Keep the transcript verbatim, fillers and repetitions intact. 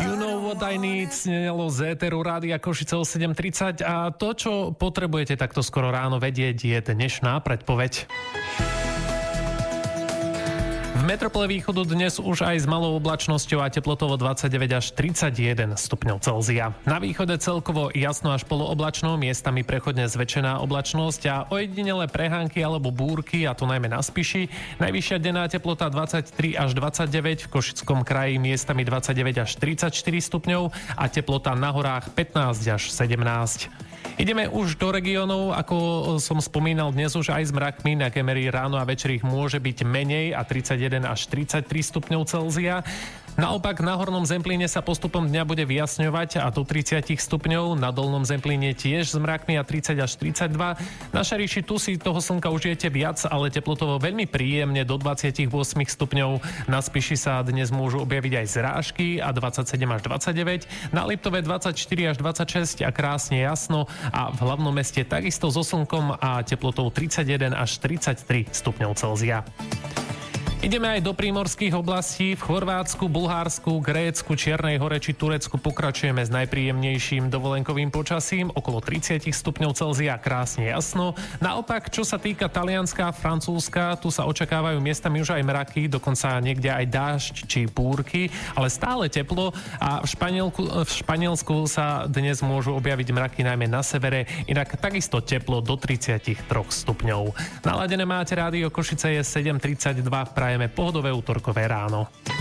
You know what I need, snelo z éteru Rádia Košice o sedem tridsať a to, čo potrebujete takto skoro ráno vedieť, je dnešná predpoveď. V metropole východu dnes už aj s malou oblačnosťou a teplotou dvadsaťdeväť až tridsaťjeden stupňov Celzia. Na východe celkovo jasno až polooblačno, miestami prechodne zväčšená oblačnosť a ojedinelé prehánky alebo búrky, a to najmä na Spiši. Najvyššia denná teplota dvadsaťtri až dvadsaťdeväť, v Košickom kraji miestami dvadsaťdeväť až tridsaťštyri stupňov a teplota na horách pätnásť až sedemnásť. Ideme už do regiónov, ako som spomínal, dnes už aj s mrakmi, na Kemery ráno a večer ich môže byť menej a tridsaťjeden až tridsaťtri stupňov Celzia. Naopak na hornom Zemplíne sa postupom dňa bude vyjasňovať a do tridsať stupňov, na dolnom Zemplíne tiež s mrakmi a tridsať až tridsaťdva. Na Šariši tu si toho slnka užijete viac, ale teplotovo veľmi príjemne do dvadsaťosem stupňov. Na Spiši sa dnes môžu objaviť aj zrážky a dvadsaťsedem až dvadsaťdeväť, na Liptove dvadsaťštyri až dvadsaťšesť a krásne jasno a v hlavnom meste takisto so slnkom a teplotou tridsaťjeden až tridsaťtri stupňov Celzia. Ideme aj do prímorských oblastí. V Chorvátsku, Bulharsku, Grécku, Čiernej Hore či Turecku pokračujeme s najpríjemnejším dovolenkovým počasím, okolo tridsať stupňov Celzia, krásne jasno. Naopak, čo sa týka Talianska a Francúzska, tu sa očakávajú miestami už aj mraky, dokonca niekde aj dážď či búrky, ale stále teplo a v, Španielku, v Španielsku sa dnes môžu objaviť mraky najmä na severe, inak takisto teplo do tridsaťtri stupňov. Naladené máte Rádio Košice, je sedem tridsaťdva, prajeme pohodové útorkové ráno.